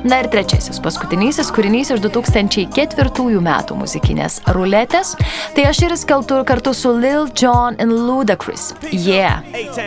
Na ir trečiasis, paskutinysis kūrinys iš 2004 metų muzikinės ruletės. Tai Usheris kartu su Lil Jon and Ludacris. Yeah.